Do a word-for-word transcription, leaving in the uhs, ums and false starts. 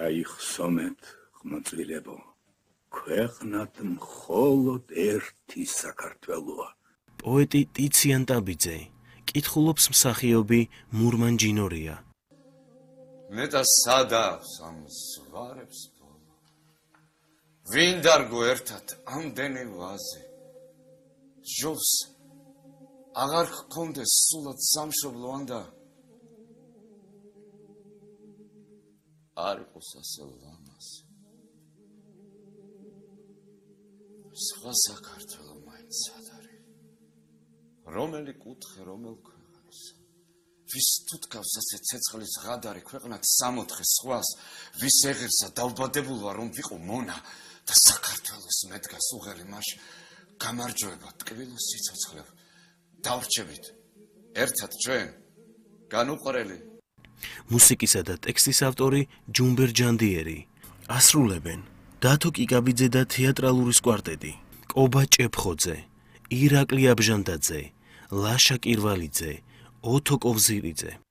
გაიხსომეთ, ხმაწვილებო, ქვეყნად მხოლოდ ერთი საქართველოა. პოეტი ტიციან ტაბიძე კითხულობს მსახიობი მურმან ჯინორია. მე და სადავს ამ ზვარებს ბოლო. ვინ დარგო ერთად ამდენი ვაზი. ჟოვს აღარ გქონდეს სულად სამშობლო ანდა. არ იყოს ასე ლამაზი. სხვა საქართველო მაინც სად არის? რომელი კუთხე, რომელ ქვეყანას? ვის თუთქავს ასე ცეცხლის ღადარი ქვეყნად სამოთხე სხვას, ვის ეღირსა დავბადებულ ვარ რომ ვიყო მონა და საქართველოს მედგას უღელი მაშ გამარჯვება ტკბილოს სიცოცხლებ დავრჩებით ერთად ჩვენ განუყრელი. მუსიკისა და ტექსტის ავტორი ჯუმბერ ჯანდიერი. ასრულებენ დათო კიკაბიძე და თეატრალური სკვარტეტი, კობა ჭეფხოძე, ირაკლი აბჟანდაძე, ლაშა კირვალიძე, ოთო კოვზირიძე.